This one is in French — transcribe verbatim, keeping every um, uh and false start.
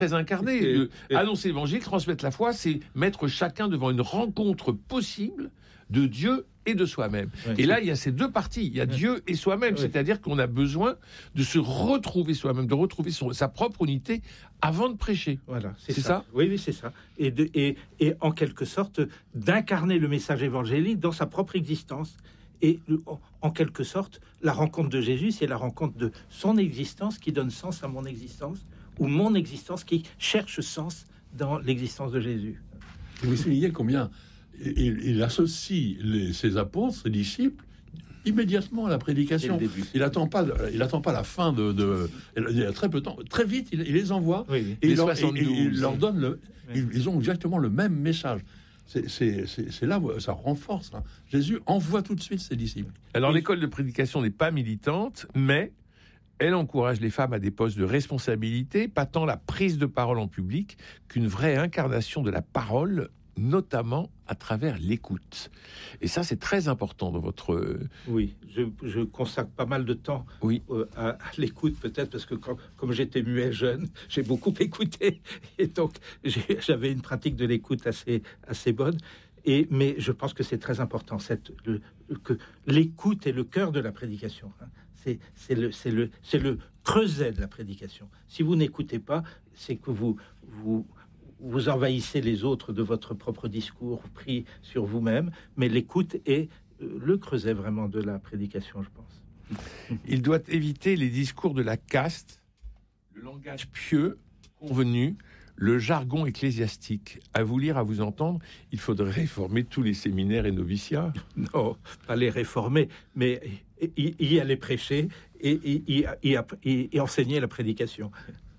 très incarné. Et, Le, et... Annoncer l'évangile, transmettre la foi, c'est mettre chacun devant une rencontre possible de Dieu et de soi-même. Ouais, et là, il y a ces deux parties. Il y a ouais. Dieu et soi-même. Ouais. C'est-à-dire qu'on a besoin de se retrouver soi-même, de retrouver son, sa propre unité avant de prêcher. Voilà, c'est, c'est ça. ça. Oui, oui, c'est ça. Et, de, et, et en quelque sorte, d'incarner le message évangélique dans sa propre existence. Et en, en quelque sorte, la rencontre de Jésus, c'est la rencontre de son existence qui donne sens à mon existence, ou mon existence qui cherche sens dans l'existence de Jésus. Et vous soulignez combien il, il associe les, ses apôtres, ses disciples, immédiatement à la prédication. Il attend pas, il attend pas la fin de, de. Il y a très peu de temps, très vite, il, il les envoie oui, oui. et il leur, et, et, il leur donne le. Oui. Ils, ils ont exactement le même message. C'est, c'est, c'est, c'est là où ça renforce. Hein. Jésus envoie tout de suite ses disciples. Alors, l'école de prédication n'est pas militante, mais elle encourage les femmes à des postes de responsabilité, pas tant la prise de parole en public qu'une vraie incarnation de la parole, notamment à travers l'écoute. Et ça, c'est très important dans votre... Oui, je, je consacre pas mal de temps oui. euh, à, à l'écoute, peut-être, parce que quand, comme j'étais muet jeune, j'ai beaucoup écouté. Et donc, j'ai, j'avais une pratique de l'écoute assez, assez bonne. Et, mais je pense que c'est très important, cette, le, que l'écoute est le cœur de la prédication. Hein. C'est, c'est, le, c'est, le, c'est le creuset de la prédication. Si vous n'écoutez pas, c'est que vous... vous vous envahissez les autres de votre propre discours pris sur vous-même, mais l'écoute est le creuset vraiment de la prédication, je pense. Il doit éviter les discours de la caste, le langage pieux, convenu, le jargon ecclésiastique. À vous lire, à vous entendre, il faudrait réformer tous les séminaires et noviciats. Non, pas les réformer, mais y, y aller prêcher et, et, et, et, et enseigner la prédication.